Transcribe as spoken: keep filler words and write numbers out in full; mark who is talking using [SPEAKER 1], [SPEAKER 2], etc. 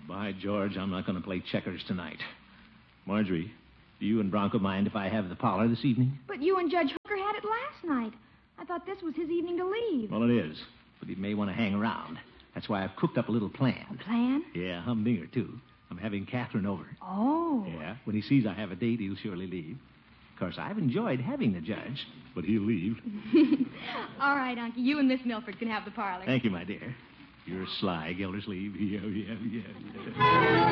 [SPEAKER 1] By George, I'm not going to play checkers tonight. Marjorie, do you and Bronco mind if I have the parlor this evening?
[SPEAKER 2] But you and Judge Hooker had it last night. I thought this was his evening to leave.
[SPEAKER 1] Well, it is. But he may want to hang around. That's why I've cooked up a little plan.
[SPEAKER 2] A plan?
[SPEAKER 1] Yeah, humdinger, too. I'm having Catherine over.
[SPEAKER 2] Oh.
[SPEAKER 1] Yeah, when he sees I have a date, he'll surely leave. Of course, I've enjoyed having the judge, but he'll leave.
[SPEAKER 2] All right, Unky. You and Miss Milford can have the parlor.
[SPEAKER 1] Thank you, my dear. You're sly, Gildersleeve. Yeah, yeah, yeah, yeah.